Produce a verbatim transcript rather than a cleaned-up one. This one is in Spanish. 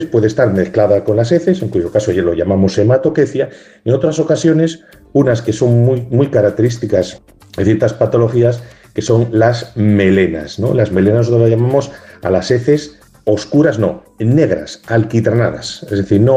puede estar mezclada con las heces, en cuyo caso ya lo llamamos hematoquecia. En otras ocasiones, unas que son muy, muy características de ciertas patologías, que son las melenas, ¿no? Las melenas nosotros las llamamos a las heces oscuras, no, negras, alquitranadas, es decir, no